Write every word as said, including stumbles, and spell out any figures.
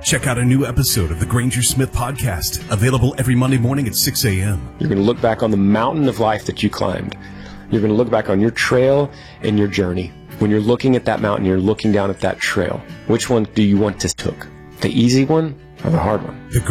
Check out a new episode of the Granger Smith Podcast, available every Monday morning at six a.m. You're going to look back on the mountain of life that you climbed. You're going to look back on your trail and your journey. When you're looking at that mountain, you're looking down at that trail. Which one do you want to take? The easy one or the hard one? The